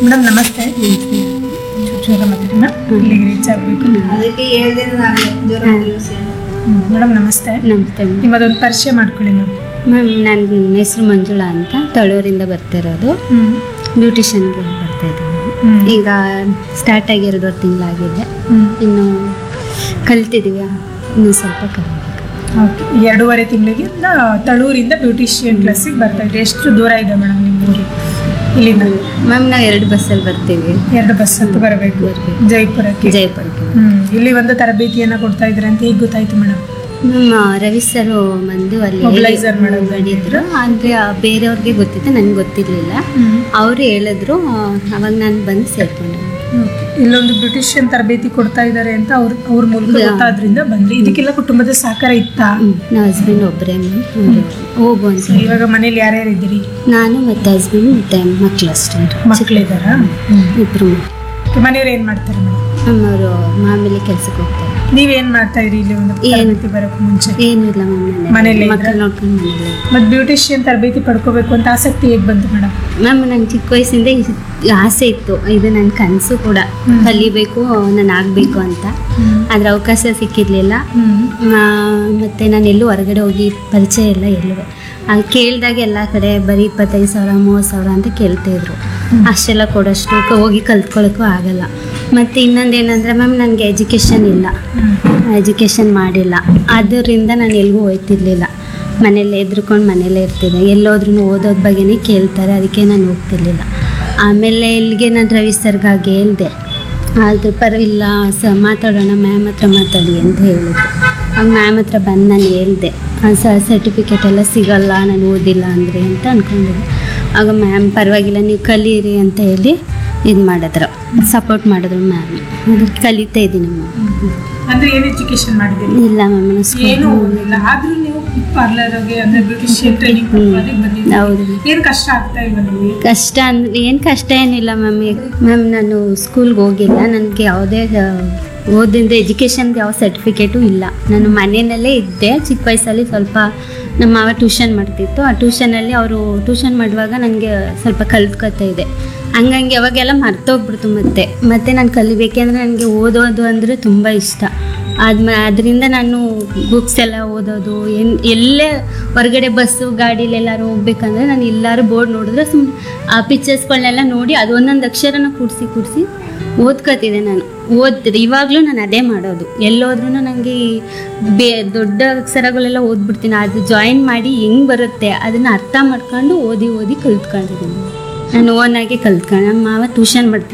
Madam ನಮಸ್ತೆ. ಜೋರ ಮಾತಾಡೋಣ, ಇಲ್ಲಿಗೆ ರೀಚ್ ಆಗಬೇಕು. ಮೇಡಮ್ ನಮಸ್ತೆ. ನಮಸ್ತೆ ನಿಮ್ಮದೊಂದು ಪರಿಚಯ ಮಾಡ್ಕೊಳ್ಳಿ ಮ್ಯಾಮ್. ನನ್ನ ಹೆಸರು ಮಂಜುಳಾ ಅಂತ, ತಳೂರಿಂದ ಬರ್ತಿರೋದು. ಬ್ಯೂಟಿಷಿಯನ್ಗೆ ಬರ್ತಾ ಇದ್ದೀವಿ. ಈಗ ಸ್ಟಾರ್ಟ್ ಆಗಿ 2.5 ತಿಂಗಳಾಗಿದೆ. ಇನ್ನು ಕಲ್ತಿದ್ದೀವಿ, ಇನ್ನು ಸ್ವಲ್ಪ ಕಲಿಬೇಕು. ಓಕೆ, 2.5 ತಿಂಗಳಿಗೆ ತಳೂರಿಂದ ಬ್ಯೂಟಿಷಿಯನ್ ಕ್ಲಾಸಿಗೆ ಬರ್ತಾ ಇದ್ರಿ. ಎಷ್ಟು ದೂರ ಇದೆ ಮೇಡಮ್ ನಿಮ್ಮ ಊರಿಗೆ ಇಲ್ಲಿಂದ? ಮ್ಯಾಮ್ ನಾವು 2 ಬಸ್ಸಲ್ಲಿ ಬರ್ತೀವಿ. 2 ಬಸ್ ಅಂತ ಬರಬೇಕು ಜೈಪುರಕ್ಕೆ. ಇಲ್ಲಿ ಒಂದು ತರಬೇತಿಯನ್ನು ಕೊಡ್ತಾ ಇದ್ದಾರೆ ಅಂತ ಹೇಗೆ ಗೊತ್ತಾಯ್ತು ಮೇಡಮ್? ನಮ್ಮ ರವಿ ಸರ್ ಬಂದು ಅಲ್ಲಿ ಮೊಬಿಲೈಸರ್ ಮಾಡಿದ್ರು. ಅಂದರೆ ಬೇರೆಯವ್ರಿಗೆ ಗೊತ್ತಿತ್ತು, ನನಗೆ ಗೊತ್ತಿರಲಿಲ್ಲ. ಅವರು ಹೇಳಿದ್ರು, ಅವಾಗ ನಾನು ಬಂದು ಸೇರ್ಕೊಂಡೆ. ಇಲ್ಲೊಂದು ಬ್ಯೂಟಿಷಿಯನ್ ತರಬೇತಿ ಕೊಡ್ತಾ ಇದ್ದಾರೆ ಅಂತ ಅವ್ರ ಮೂಲಕ ಗೊತ್ತಾದ್ರಿಂದ ಬಂದ್ರಿ. ಇದಕ್ಕೆಲ್ಲ ಕುಟುಂಬದ ಸಹಕಾರ ಇತ್ತಾ? ನಮ್ಮ ಹಸ್ಬೆಂಡ್ ಒಬ್ಬರೇ ಹೋಗು ಅಂತ. ಇವಾಗ ಮನೇಲಿ ಯಾರ್ಯಾರು ಇದ್ದೀರಿ? ನಾನು ಮತ್ತು ಹಸ್ಬೆಂಡ್ ಮತ್ತು ಮಕ್ಕಳು ಅಷ್ಟೇ. ಮಕ್ಕಳಿದ್ದಾರಾ? ಇಬ್ಬರು. ಮನೆಯವ್ರು ಏನು ಮಾಡ್ತಾರೆ ಮೇಡಮ್? ನಮ್ಮವರು ಮಾಮೂಲಿ ಕೆಲಸಕ್ಕೆ ಹೋಗ್ತಾರೆ. ನೀವೇನ್ ಮಾಡ್ತಾ ಇದ್ರಿ ಇಲ್ಲಿ ಒಂದು ತರಬೇತಿ ಬರೋಕೆ ಮುಂಚೆ? ಏನಿಲ್ಲ, ಮನೇಲಿ ಮಕ್ಕಳು ನೋಡ್ಕೊಂಡು ಮನೇಲಿ. ಮತ್ತೆ ಬ್ಯೂಟಿಷಿಯನ್ ತರಬೇತಿ ಪಡ್ಕೋಬೇಕು ಅಂತ ಆಸಕ್ತಿ ಹೇಗೆ ಬಂತು ಮೇಡಮ್? ಮ್ಯಾಮ್ ನಂಗೆ ಚಿಕ್ಕ ವಯಸ್ಸಿಂದ ಆಸೆ ಇತ್ತು, ಇದು ನನ್ನ ಕನಸು ಕೂಡ, ಕಲಿಬೇಕು, ನಾನು ಆಗಬೇಕು ಅಂತ. ಆದರೆ ಅವಕಾಶ ಸಿಕ್ಕಿರಲಿಲ್ಲ. ಮತ್ತು ನಾನು ಎಲ್ಲೂ ಹೊರಗಡೆ ಹೋಗಿ ಪರಿಚಯ ಇಲ್ಲ ಎಲ್ಲೂ. ಕೇಳಿದಾಗ ಎಲ್ಲ ಕಡೆ ಬರೀ 25,000 30,000 ಅಂತ ಕೇಳ್ತಾಯಿದ್ರು. ಅಷ್ಟೆಲ್ಲ ಕೊಡೋಷ್ಟು ಹೋಗಿ ಕಲ್ತ್ಕೊಳ್ಳೋಕ್ಕೂ ಆಗಲ್ಲ. ಮತ್ತು ಇನ್ನೊಂದು ಏನಂದರೆ ಮ್ಯಾಮ್, ನನಗೆ ಎಜುಕೇಷನ್ ಮಾಡಿಲ್ಲ. ಅದರಿಂದ ನಾನು ಎಲ್ಲಿಗೂ ಹೋಗ್ತಿರ್ಲಿಲ್ಲ. ಮನೇಲಿ ಎದ್ರುಕೊಂಡು ಮನೇಲೇ ಇರ್ತಿದ್ದೆ. ಎಲ್ಲೋದ್ರೂ ಓದೋದ್ರ ಬಗ್ಗೆನೇ ಕೇಳ್ತಾರೆ, ಅದಕ್ಕೆ ನಾನು ಹೋಗ್ತಿರ್ಲಿಲ್ಲ. ಆಮೇಲೆ ಇಲ್ಲಿಗೆ ನಾನು ರವಿ ಸರ್ಗಾಗಿ ಹೇಳಿದೆ, ಆದರೆ ಪರವಾಗಿಲ್ಲ ಮಾತಾಡೋಣ, ಮ್ಯಾಮ್ ಹತ್ರ ಮಾತಾಡಿ ಅಂತ ಹೇಳಿದ್ರು. ಆಗ ಮ್ಯಾಮ್ ಹತ್ರ ಬಂದು ನಾನು ಹೇಳಿದೆ, ಸರ್ಟಿಫಿಕೇಟ್ ಎಲ್ಲ ಸಿಗಲ್ಲ ನಾನು ಓದಿಲ್ಲ ಅಂದರೆ ಅಂತ ಅಂದ್ಕೊಂಡಿದ್ದೆ. ಆಗ ಮ್ಯಾಮ್ ಪರವಾಗಿಲ್ಲ, ನೀವು ಕಲೀರಿ ಅಂತ ಹೇಳಿ ಇದು ಮಾಡಿದ್ರು, ಸಪೋರ್ಟ್ ಮಾಡಿದ್ರು ಮ್ಯಾಮ್. ಕಲಿತಾ ಇದ್ದೀನಿ ಮ್ಯಾಮ್. ಅಂದ್ರೆ ಏನು ಎಜುಕೇಶನ್ ಮಾಡಿದ್ದೀರಿ? ಇಲ್ಲ ಮ್ಯಾಮ್, ಏನು ಓದಿಲ್ಲ, ಆದ್ರೂ ನೀವು ಪಾರ್ಲರ್ಗೆ ಅಂದ್ರೆ ಬ್ಯೂಟಿಷಿಯನ್ ಟ್ರೈನಿಂಗ್ ಬಂದಿದ್ದೀರಿ. ಹೌದು. ಏನು ಕಷ್ಟ ಆಗ್ತಾ ಇಲ್ವಾ ನಿಮಗೆ? ಕಷ್ಟ ಅಂದರೆ ಏನು ಕಷ್ಟ ಏನಿಲ್ಲ ಮ್ಯಾಮ್. ನಾನು ಸ್ಕೂಲ್ಗೆ ಹೋಗಿಲ್ಲ, ನನಗೆ ಯಾವುದೇ ಓದಿಂದ ಎಜುಕೇಷನ್ಗೆ ಯಾವ ಸರ್ಟಿಫಿಕೇಟು ಇಲ್ಲ. ನಾನು ಮನೆಯಲ್ಲೇ ಇದ್ದೆ. ಚಿಕ್ಕ ವಯಸ್ಸಲ್ಲಿ ಸ್ವಲ್ಪ ನಮ್ಮ ಮಾವ ಟ್ಯೂಷನ್ ಮಾಡ್ತಿತ್ತು. ಆ ಟ್ಯೂಷನಲ್ಲಿ ಅವರು ಟ್ಯೂಷನ್ ಮಾಡುವಾಗ ನನಗೆ ಸ್ವಲ್ಪ ಕಲ್ತ್ಕೊತಾ ಇದೆ. ಹಂಗಂಗೆ ಅವಾಗೆಲ್ಲ ಮರ್ತೋಗ್ಬಿಡ್ತು. ಮತ್ತೆ ನಾನು ಕಲಿಬೇಕೆಂದ್ರೆ ನನಗೆ ಓದೋದು ಅಂದರೆ ತುಂಬ ಇಷ್ಟ. ಅದರಿಂದ ನಾನು ಬುಕ್ಸ್ ಎಲ್ಲ ಓದೋದು, ಎಲ್ಲೇ ಹೊರಗಡೆ ಬಸ್ಸು ಗಾಡೀಲಿ ಎಲ್ಲರೂ ಹೋಗ್ಬೇಕಂದ್ರೆ ನಾನು ಎಲ್ಲರೂ ಬೋರ್ಡ್ ನೋಡಿದ್ರೆ ಸುಮ್ಮನೆ ಆ ಪಿಕ್ಚರ್ಸ್ಗಳನ್ನೆಲ್ಲ ನೋಡಿ ಅದು ಒಂದೊಂದು ಅಕ್ಷರನ ಕೂಡಿಸಿ ಓದ್ಕೋತಿದ್ದೆ. ನಾನು ಓದ್ತಿದ್ದೆ. ಇವಾಗಲೂ ನಾನು ಅದೇ ಮಾಡೋದು. ಎಲ್ಲೋದ್ರೂ ನನಗೆ ದೊಡ್ಡ ಅಕ್ಷರಗಳೆಲ್ಲ ಓದ್ಬಿಡ್ತೀನಿ. ಅದು ಜಾಯಿನ್ ಮಾಡಿ ಹೆಂಗೆ ಬರುತ್ತೆ ಅದನ್ನು ಅರ್ಥ ಮಾಡ್ಕೊಂಡು ಓದಿ ಕಲ್ತ್ಕೊಂಡಿದ್ದೀನಿ. ನಾನು ಓನಾಗಿ ಕಲ್ತ್ಕೊಂಡು. ನಮ್ಮ ಮಾವ ಟ್ಯೂಷನ್ ಮಾಡ್ತೀನಿ.